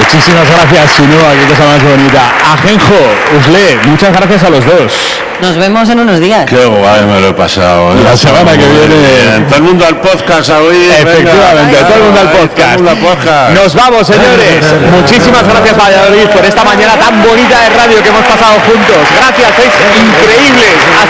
Muchísimas gracias, Chinoa, qué cosa más bonita. Ajenjo, Usle, muchas gracias a los dos. Nos vemos en unos días. Qué guay me lo he pasado. La semana que viene. Todo el mundo al podcast a oír. Efectivamente, todo el mundo al podcast. Nos vamos, señores. Muchísimas gracias, Valladolid, por esta mañana tan bonita de radio que hemos pasado juntos. Gracias, sois increíbles.